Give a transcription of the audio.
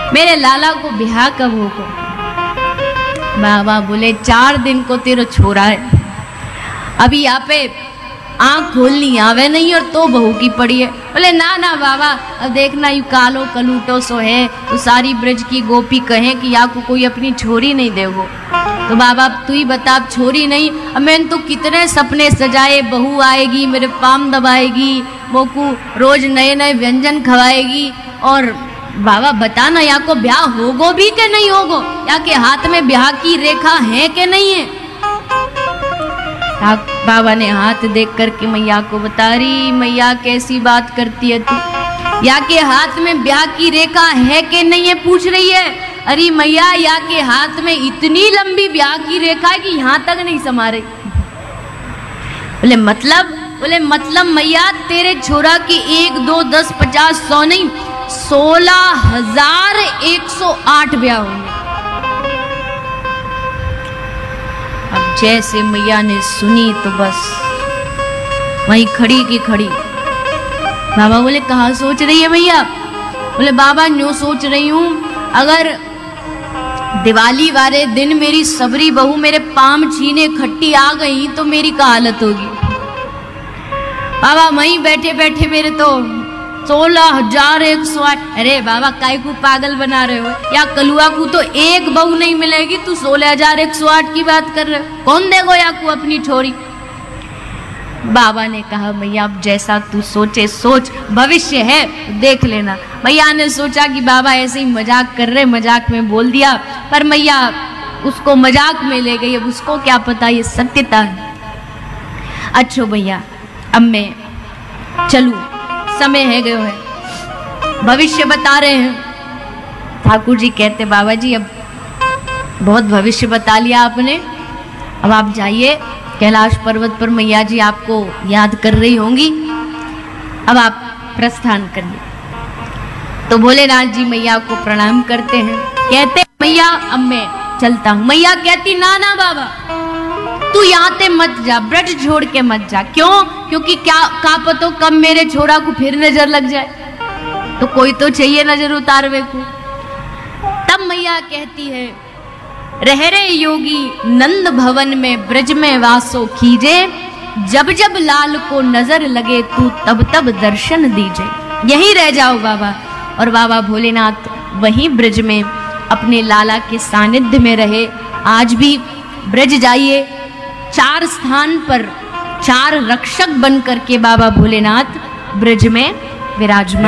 मेरे लाला को ब्याह कब होगा? बाबा बोले 4 दिन को तेरा छोरा है, अभी यहाँ पे आँख खोलनी आवे नहीं और तो बहू की पड़ी है। बोले ना ना बाबा, अब देखना यू कालो कलूटो सो है तो सारी ब्रज की गोपी कहे कि यहाँ को कोई अपनी छोरी नहीं देगो। तो बाबा तू ही बता, अब छोरी नहीं, अब मैंने तो कितने सपने सजाए, बहू आएगी मेरे पाम दबाएगी, वो को रोज नए नए व्यंजन खवाएगी, और बाबा बताना यहाँ को ब्याह होगो भी के नहीं होगो, यहाँ के हाथ में ब्याह की रेखा है के नहीं है? बाबा ने हाथ देख करके मैया को बता रही, मैया कैसी बात करती है तू, या के हाथ में ब्याह की रेखा है कि नहीं है पूछ रही है। अरे मैया या के हाथ में इतनी लंबी ब्याह की रेखा है कि यहाँ तक नहीं समा रही। बोले मतलब मैया तेरे छोरा की 1 2 10 50 100 नहीं 16,108 ब्याह होंगे। अब जैसे मैया ने सुनी तो बस वहीं खड़ी की खड़ी। बाबा बोले कहाँ सोच रही है मैया? बोले बाबा यूं सोच रही हूं, अगर दिवाली वाले दिन मेरी सबरी बहू मेरे पाम छीने खट्टी आ गई तो मेरी क्या हालत होगी। बाबा वहीं बैठे बैठे मेरे तो 16,108। अरे बाबा काय को पागल बना रहे हो, या कलुआ को तो एक बहू नहीं मिलेगी, तू 16,108 की बात कर रहे हो, कौन देगो या को अपनी छोरी। बाबा ने कहा मैया अब जैसा तू सोचे सोच, भविष्य है देख लेना। मैया ने सोचा कि बाबा ऐसे ही मजाक कर रहे, मजाक में बोल दिया, पर मैया उसको मजाक में ले गई, अब उसको क्या पता ये सत्यता है। अच्छा भैया अब मैं चलूं, समय है गयो है, भविष्य बता रहे हैं। ठाकुर जी कहते बाबा जी अब बहुत भविष्य बता लिया आपने, अब आप जाइए, कैलाश पर्वत पर मैया जी आपको याद कर रही होंगी, अब आप प्रस्थान करिए। तो भोलेनाथ जी मैया को प्रणाम करते हैं, कहते मैया अब मैं चलता हूं। मैया कहती ना ना बाबा तू यहाँ ते मत जा, ब्रज छोड़ के मत जा। क्यों? क्योंकि क्या का पतो कब मेरे छोरा को फिर नजर लग जाए, तो कोई तो चाहिए नजर उतारवे को। तब मैया कहती है रह रे योगी नंद भवन में ब्रज में वासो कीजे, जब जब लाल को नजर लगे तू तब तब दर्शन दीजे। यहीं रह जाओ बाबा। और बाबा भोलेनाथ वहीं ब्रज में अपने लाला के सानिध्य में रहे। आज भी ब्रज जाइए, 4 स्थान पर 4 रक्षक बन करके बाबा भोलेनाथ ब्रज में विराजमान।